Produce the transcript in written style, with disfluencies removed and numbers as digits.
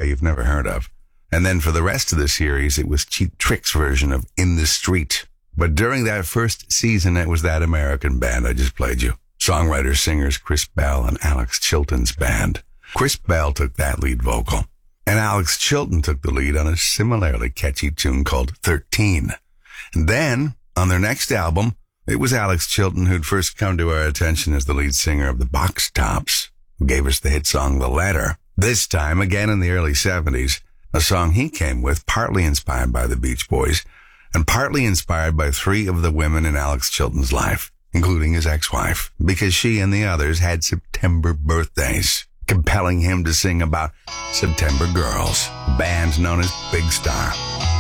you've never heard of. And then for the rest of the series, it was Cheap Trick's version of In the Street. But during that first season, it was that American band I just played you. Songwriters, singers Chris Bell and Alex Chilton's band. Chris Bell took that lead vocal, and Alex Chilton took the lead on a similarly catchy tune called 13. And then, on their next album, it was Alex Chilton who'd first come to our attention as the lead singer of the Box Tops, who gave us the hit song The Letter. This time, again in the early 70s, a song he came with, partly inspired by the Beach Boys, and partly inspired by three of the women in Alex Chilton's life, including his ex-wife, because she and the others had September birthdays, compelling him to sing about September Girls, a band known as Big Star.